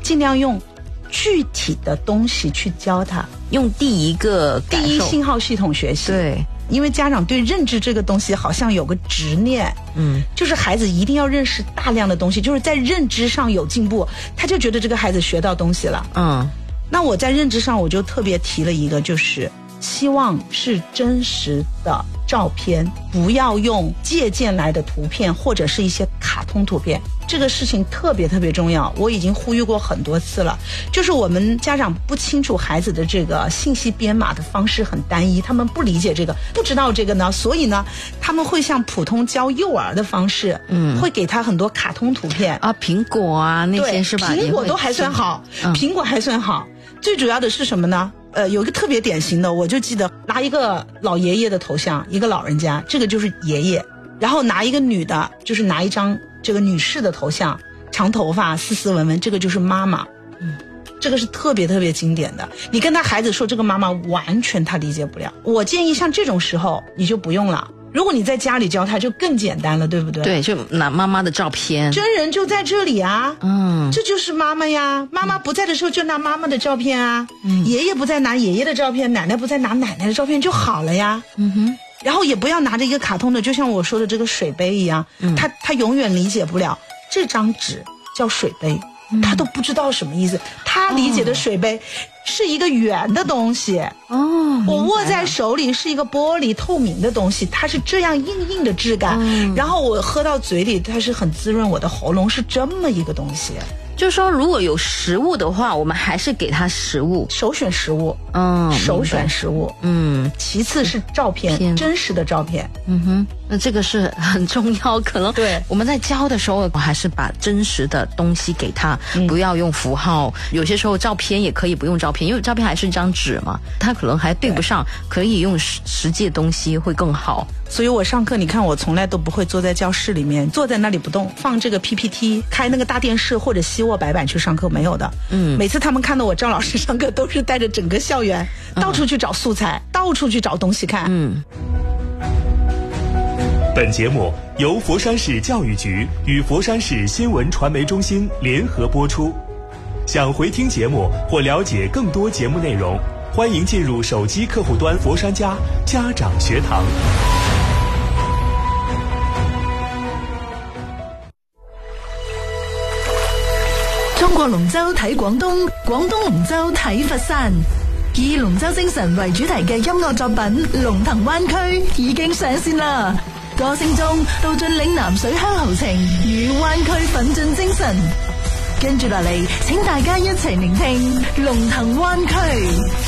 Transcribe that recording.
尽量用具体的东西去教他， 用第一个感受， 第一信号系统学习。 对， 因为家长对认知这个东西好像有个执念，就是孩子一定要认识大量的东西，就是在认知上有进步，他就觉得这个孩子学到东西了。那我在认知上我就特别提了一个，就是希望是真实的照片，不要用借鉴来的图片或者是一些卡通图片。这个事情特别特别重要，我已经呼吁过很多次了，就是我们家长不清楚孩子的这个信息编码的方式很单一，他们不理解这个，不知道这个呢，所以呢他们会像普通教幼儿的方式，会给他很多卡通图片啊，苹果啊那些是吧？ 苹果都还算好，苹果还算好，最主要的是什么呢？有一个特别典型的，我就记得拿一个老爷爷的头像，一个老人家，这个就是爷爷，然后拿一个女的，就是拿一张这个女士的头像，长头发斯斯文文，这个就是妈妈。这个是特别特别经典的，你跟他孩子说这个妈妈，完全他理解不了。我建议像这种时候你就不用了，如果你在家里教他就更简单了，对不对？ 对，就拿妈妈的照片， 真人就在这里啊，这就是妈妈呀。妈妈不在的时候就拿妈妈的照片啊，爷爷不在拿爷爷的照片，奶奶不在拿奶奶的照片就好了呀。然后也不要拿着一个卡通的，就像我说的这个水杯一样，他永远理解不了这张纸叫水杯，他都不知道什么意思。他理解的水杯是一个圆的东西，我握在手里是一个玻璃透明的东西，它是这样硬硬的质感，然后我喝到嘴里它是很滋润我的喉咙，是这么一个东西。 就是说如果有食物的话，我们还是给他食物， 首选食物，首选食物，其次是照片，真实的照片。 那这个是很重要，可能对我们在教的时候还是把真实的东西给他，不要用符号。有些时候照片也可以不用照片，因为照片还是一张纸嘛，他可能还对不上，可以用实际的东西会更好。 所以我上课你看我从来都不会坐在教室里面，坐在那里不动，放这个 PPT， 开那个大电视或者吸握白板去上课，没有的。每次他们看到我赵老师上课都是带着整个校园到处去找素材，到处去找东西看。 本节目由佛山市教育局与佛山市新闻传媒中心联合播出。想回听节目或了解更多节目内容，欢迎进入手机客户端佛山家家长学堂。 中國龍舟睇廣東，廣東龍舟睇佛山。以龍舟精神為主題嘅音樂作品《龍騰灣區》已經上線啦！歌聲中道盡嶺南水鄉豪情與灣區奮進精神。跟住落嚟，請大家一齊聆聽《龍騰灣區》。